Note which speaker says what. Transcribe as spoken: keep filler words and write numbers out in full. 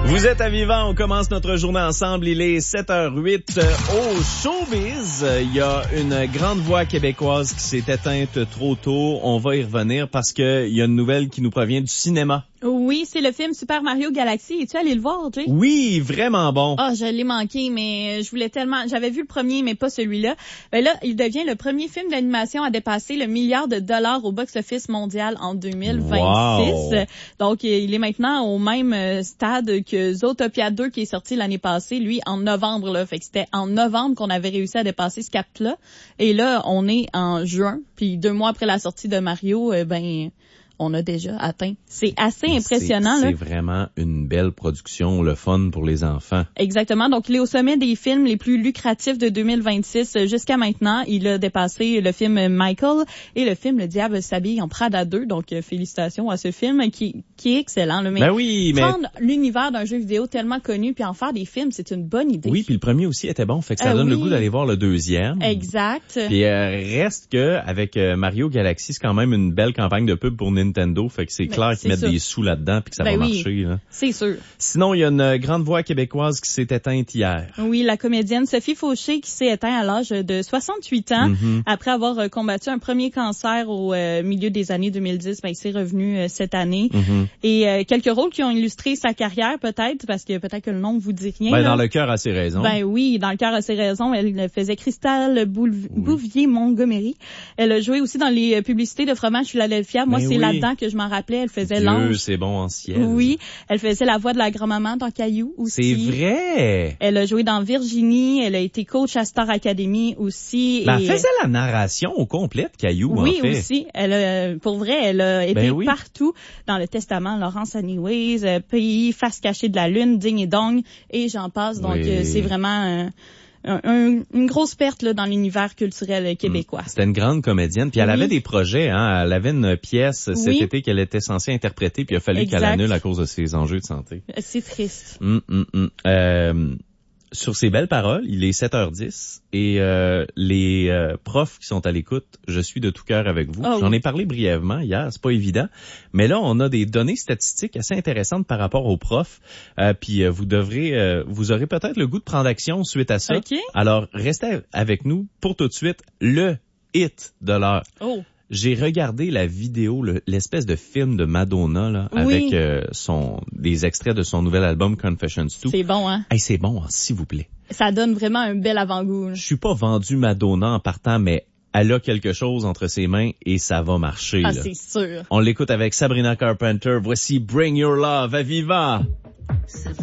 Speaker 1: Vous êtes à Vivant, on commence notre journée ensemble, il est sept heures huit. Au showbiz, il y a une grande voix québécoise qui s'est éteinte trop tôt. On va y revenir parce qu'il y a une nouvelle qui nous provient du cinéma.
Speaker 2: Oui, c'est le film Super Mario Galaxy. Es-tu allé le voir, Jay?
Speaker 1: Oui, vraiment bon.
Speaker 2: Ah, oh, je l'ai manqué, mais je voulais tellement... J'avais vu le premier, mais pas celui-là. Ben là, il devient le premier film d'animation à dépasser le milliard de dollars au box-office mondial en deux mille vingt-six. Wow. Donc, il est maintenant au même stade que Zootopia deux qui est sorti l'année passée, lui, en novembre. Là. Fait que c'était en novembre qu'on avait réussi à dépasser ce cap-là. Et là, on est en juin, puis deux mois après la sortie de Mario, euh, ben... on a déjà atteint. C'est assez impressionnant.
Speaker 1: C'est,
Speaker 2: là.
Speaker 1: c'est vraiment une belle production, le fun pour les enfants.
Speaker 2: Exactement. Donc, il est au sommet des films les plus lucratifs de deux mille vingt-six jusqu'à maintenant. Il a dépassé le film Michael et le film Le Diable s'habille en Prada deux. Donc, euh, félicitations à ce film qui, qui est excellent. Là. Mais
Speaker 1: ben oui, mais...
Speaker 2: prendre l'univers d'un jeu vidéo tellement connu puis en faire des films, c'est une bonne idée.
Speaker 1: Oui, puis le premier aussi était bon. Fait que ça
Speaker 2: euh,
Speaker 1: donne
Speaker 2: oui.
Speaker 1: le goût d'aller voir le deuxième.
Speaker 2: Exact.
Speaker 1: Puis euh, reste que avec euh, Mario Galaxy, c'est quand même une belle campagne de pub pour Nintendo. Fait que c'est
Speaker 2: Ben,
Speaker 1: clair
Speaker 2: c'est
Speaker 1: qu'ils mettent
Speaker 2: sûr.
Speaker 1: des sous là-dedans puis que ça
Speaker 2: ben
Speaker 1: va
Speaker 2: oui,
Speaker 1: marcher. Là.
Speaker 2: C'est sûr.
Speaker 1: Sinon, il y a une grande voix québécoise qui s'est éteinte hier.
Speaker 2: Oui, la comédienne Sophie Fauché qui s'est éteinte à l'âge de soixante-huit ans mm-hmm. après avoir euh, combattu un premier cancer au euh, milieu des années deux mille dix. Ben, il s'est revenu euh, cette année. Mm-hmm. Et euh, quelques rôles qui ont illustré sa carrière peut-être, parce que peut-être que le nom vous dit rien.
Speaker 1: Ben,
Speaker 2: là.
Speaker 1: dans le cœur a ses raisons.
Speaker 2: Ben oui, dans le cœur a ses raisons. Elle faisait Cristal Bouv- oui. Bouvier-Montgomery. Elle a joué aussi dans les publicités de fromage Philadelphia. Moi, ben c'est oui. là-dedans que je m'en rappelais. Elle faisait
Speaker 1: Dieu,
Speaker 2: l'ange.
Speaker 1: C'est bon en ciel.
Speaker 2: Oui, elle faisait la voix de la grand-maman dans Caillou aussi.
Speaker 1: C'est vrai.
Speaker 2: Elle a joué dans Virginie, elle a été coach à Star Academy aussi.
Speaker 1: Ben,
Speaker 2: et...
Speaker 1: elle faisait la narration au complet de Caillou,
Speaker 2: oui,
Speaker 1: en fait.
Speaker 2: Oui, aussi. Elle a, pour vrai, elle a été
Speaker 1: ben oui.
Speaker 2: partout dans le Testament. Laurence Anyways, euh, Pays, Face cachée de la Lune, Ding et Dong, et j'en passe. Donc, oui. euh, c'est vraiment... Euh, Un, un, une grosse perte là, dans l'univers culturel québécois.
Speaker 1: C'était une grande comédienne. Puis elle oui. avait des projets. Hein. Elle avait une pièce cet oui. été qu'elle était censée interpréter. Puis il a fallu exact. Qu'elle annule à cause de ses enjeux de santé.
Speaker 2: C'est triste.
Speaker 1: Hum, hum, hum. Euh, sur ces belles paroles, il est sept heures dix et euh, les euh, profs qui sont à l'écoute, je suis de tout cœur avec vous. Oh, J'en ai parlé brièvement hier, c'est pas évident. Mais là, on a des données statistiques assez intéressantes par rapport aux profs. Euh, puis euh, vous devrez, euh, vous aurez peut-être le goût de prendre action suite à ça.
Speaker 2: Okay.
Speaker 1: Alors, restez avec nous pour tout de suite le hit de l'heure.
Speaker 2: Oh.
Speaker 1: J'ai regardé la vidéo, le, l'espèce de film de Madonna là,
Speaker 2: oui.
Speaker 1: avec euh, son des extraits de son nouvel album Confessions deux.
Speaker 2: C'est bon, hein?
Speaker 1: Hey, c'est bon, hein, s'il vous plaît.
Speaker 2: Ça donne vraiment un bel avant-goût.
Speaker 1: Je suis pas vendu Madonna en partant, mais elle a quelque chose entre ses mains et ça va marcher.
Speaker 2: Ah,
Speaker 1: là.
Speaker 2: c'est sûr.
Speaker 1: On l'écoute avec Sabrina Carpenter. Voici Bring Your Love à Viva.